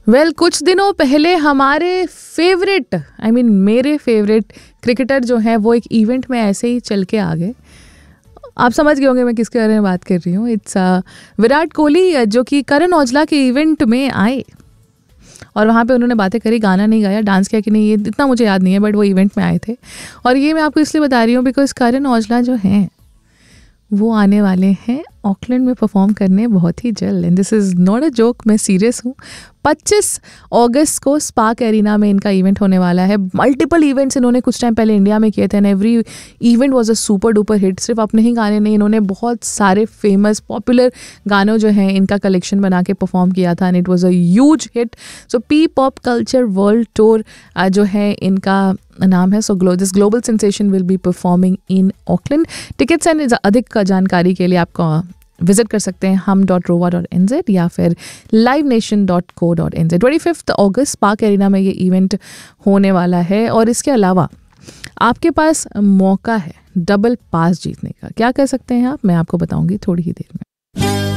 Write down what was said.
कुछ दिनों पहले हमारे फेवरेट मेरे फेवरेट क्रिकेटर जो हैं वो एक इवेंट में ऐसे ही चल के आ गए। आप समझ गए होंगे मैं किसके बारे में बात कर रही हूँ। इट्स विराट कोहली, जो कि करण औजला के इवेंट में आए और वहाँ पे उन्होंने बातें करी, गाना नहीं गाया, डांस किया कि नहीं, ये इतना मुझे याद नहीं है, बट वो इवेंट में आए थे। और ये मैं आपको इसलिए बता रही हूँ बिकॉज करण औजला जो हैं वो आने वाले हैं ऑकलैंड में परफॉर्म करने बहुत ही जल्द। And this is not a joke, मैं सीरियस हूँ। 25 अगस्त को स्पार्क एरिना में इनका इवेंट होने वाला है। मल्टीपल इवेंट्स इन्होंने कुछ टाइम पहले इंडिया में किए थे and every event was a super duper hit. सिर्फ अपने ही गाने नहीं, इन्होंने बहुत सारे फेमस पॉपुलर गानों जो हैं इनका कलेक्शन बना के परफॉर्म किया था and it was a huge hit. So P pop culture world tour जो है इनका नाम है। So this global sensation will be performing in Auckland. Tickets and अधिक जानकारी के लिए आपको विजिट कर सकते हैं hum.rova.nz या फिर livenation.co.nz। 25 अगस्त स्पार्क एरिना में ये इवेंट होने वाला है। और इसके अलावा आपके पास मौका है डबल पास जीतने का। क्या कर सकते हैं आप, मैं आपको बताऊंगी थोड़ी ही देर में।